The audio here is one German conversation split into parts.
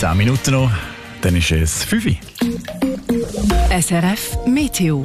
10 Minuten noch, dann ist es 5 Uhr. SRF Meteo.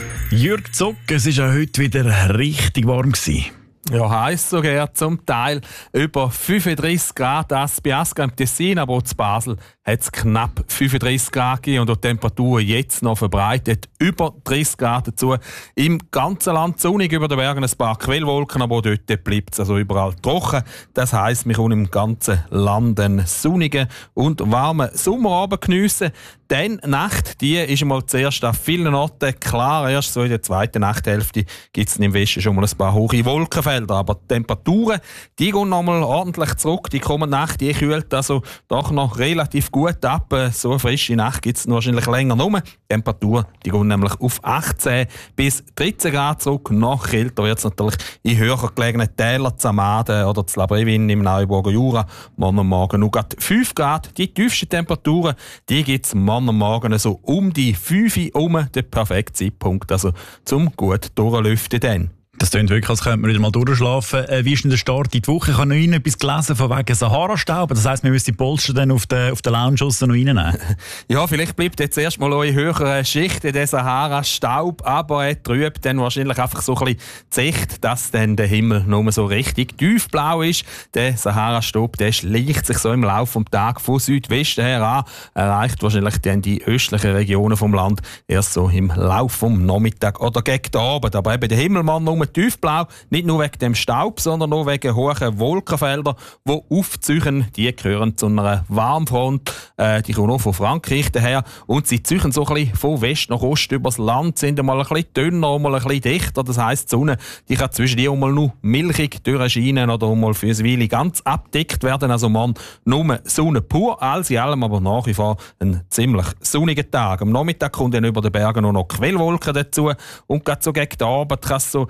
Jürg Zock, es war ja heute wieder richtig warm gewesen. Ja, heiß sogar zum Teil über 35 Grad. Das bei Asca im Tessin, aber auch zu Basel hat es knapp 35 Grad gegeben und die Temperatur jetzt noch verbreitet. Über 30 Grad dazu. Im ganzen Land sonnig, über den Bergen ein paar Quellwolken, aber auch dort bleibt es also überall trocken. Das heisst, wir können im ganzen Land einen sonnigen und warmen Sommerabend geniessen. Die Nacht, die ist einmal zuerst an vielen Orten klar. Erst so in der zweiten Nachthälfte gibt es im Westen schon mal ein paar hohe Wolkenfelder. Aber die Temperaturen, die gehen noch mal ordentlich zurück. Die kommende Nacht, die kühlt also doch noch relativ gut ab. So eine frische Nacht gibt es wahrscheinlich länger nur. Die Temperatur, die gehen nämlich auf 18 bis 13 Grad zurück. Noch kälter wird es natürlich in höher gelegenen Tälern, Zamaden oder Labrevin im Neuburger Jura. Morgen noch gerade 5 Grad. Die tiefsten Temperaturen, die gibt es am Morgen so um die 5 Uhr der perfekte Zeitpunkt, also zum gut durchlüften dann. Das klingt wirklich, als könnte man wieder mal durchschlafen. Wie ist denn der Start in die Woche? Ich habe noch etwas gelesen von wegen Sahara-Staub. Das heisst, wir müssen die Polster dann auf der Lounge noch reinnehmen. Ja, vielleicht bleibt jetzt erst mal in höheren Schichten der Sahara-Staub, aber er trübt dann wahrscheinlich einfach so ein bisschen die Sicht, dass dann der Himmel nur so richtig tiefblau ist. Der Sahara-Staub, der schleicht sich so im Laufe des Tages von Südwesten her an, erreicht wahrscheinlich dann die östlichen Regionen vom Land erst so im Laufe vom Nachmittag oder gegen den Abend. Aber eben der Himmelmann nur tiefblau, nicht nur wegen dem Staub, sondern auch wegen hohen Wolkenfeldern, die aufziehen. Die gehören zu einer Warmfront, die kommen auch von Frankreich daher und sie ziehen so ein bisschen von West nach Ost übers Land, sind einmal ein bisschen dünner, mal ein bisschen dichter. Das heisst, die Sonne die kann zwischen die mal nur milchig durchscheinen oder mal für eine Weile ganz abdeckt werden. Also man nur Sonne pur, alles in allem aber nach wie vor ein ziemlich sonniger Tag. Am Nachmittag kommt dann über den Bergen noch Quellwolken dazu und gerade so gegen den Abend kann es so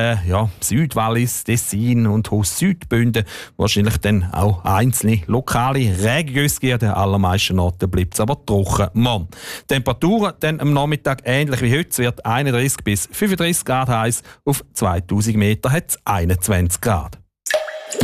Südwallis, Tessin und Südbünden wahrscheinlich dann auch einzelne lokale Regengüsse geben. An allermeisten Orten bleibt es aber trocken. Mann. Temperaturen dann am Nachmittag ähnlich wie heute. Es wird 31 bis 35 Grad heiß. Auf 2000 Meter hat es 21 Grad.